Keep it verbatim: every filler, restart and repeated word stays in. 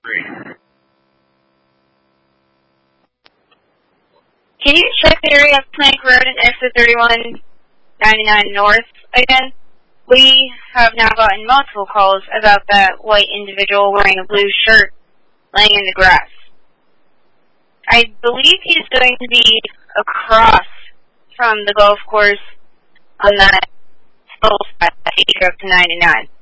Can you check the area of Plank Road and exit thirty-one ninety-nine North again? We have now gotten multiple calls about that white individual wearing a blue shirt laying in the grass. I believe he's going to be across from the golf course on that full side that takes you up to ninety-nine.